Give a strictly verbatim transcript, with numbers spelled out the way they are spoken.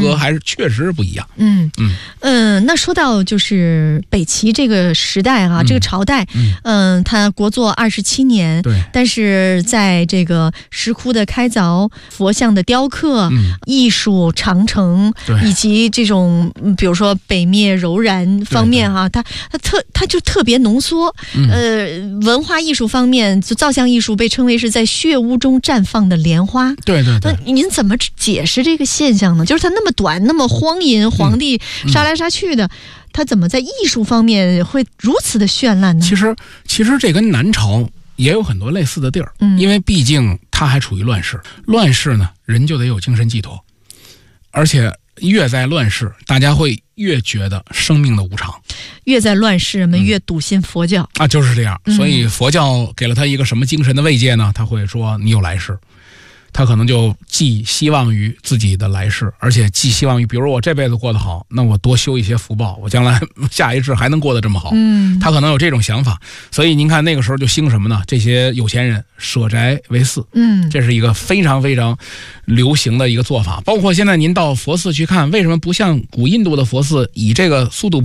格还是确实不一样。 嗯嗯嗯、呃，那说到就是北齐这个时代哈、啊嗯，这个朝代，嗯、呃，它国祚二十七年， 对， 但是在这个石窟的开凿、佛像的雕刻、嗯、艺术长城，以及这种比如说北灭柔然方面哈、啊，它它特它就特别浓缩。嗯、呃，文化艺术方面，就造像艺术被称为是在血污中绽放的莲花。 对对对， 那您怎么解释这个现象呢？就是它那么短，那么荒淫，皇帝杀来杀去的，它、嗯嗯、怎么在艺术方面会如此的绚烂呢？ 其实，其实这跟南朝也有很多类似的地儿，嗯，因为毕竟它还处于乱世，乱世呢，人就得有精神寄托，而且越在乱世，大家会越觉得生命的无常。 越在乱世，人们越笃信佛教、 嗯、啊，就是这样。所以佛教给了他一个什么精神的慰藉呢？他会说你有来世。他可能就寄希望于自己的来世，而且寄希望于，比如我这辈子过得好，那我多修一些福报，我将来下一世还能过得这么好。嗯，他可能有这种想法，所以您看那个时候就兴什么呢？这些有钱人舍宅为寺，嗯，这是一个非常非常流行的一个做法。包括现在您到佛寺去看，为什么不像古印度的佛寺以这个速度